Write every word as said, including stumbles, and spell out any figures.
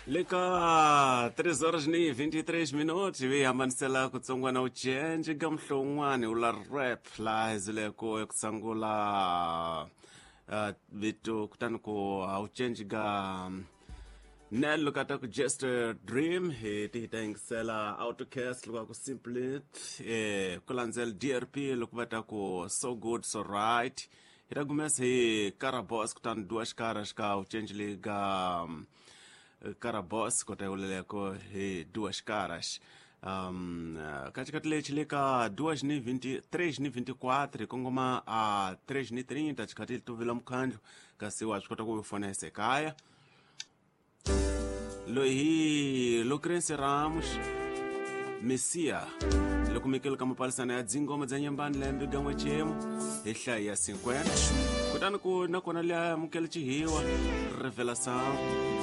Leka três horas e vinte e três minutos vi amanisela kutsongwana uchenje gamhlongwane ula rap la ezileko kusangula uh, vitu kutani ku uchenje ga nelo kata ku just a dream he titangisela autocast lwa ku simply eh kulanzel D R P lokubata ku so good so right iragumesa he karabos kutani duas caras ka uchenje liga um, Carabos kota uleleko he duas caras um, katikati lechi leka duas ni vinte três ni vinte e quatro kongoma a três ni trinta tikati tuvila mkhanjo kasi wachi kota kufona sekaya lo hi lo Crense Ramos Messia lo kumikelo kama palisana ya dzingoma za nyambani lembe gamwe chemo ehla ya cinquenta kutani ku nakona le mukele chihiwa revelação